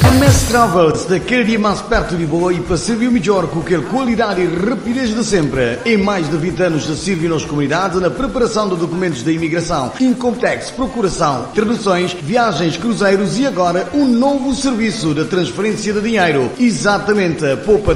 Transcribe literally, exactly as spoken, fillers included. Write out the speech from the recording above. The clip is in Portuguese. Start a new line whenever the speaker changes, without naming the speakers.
M S Travels, daquele dia mais perto de boa e para servir melhor com aquela qualidade e rapidez de sempre. Em mais de vinte anos de servir nas comunidades na preparação de documentos da imigração, Incomtex, procuração, traduções, viagens, cruzeiros e agora um novo serviço de transferência de dinheiro. Exatamente, poupa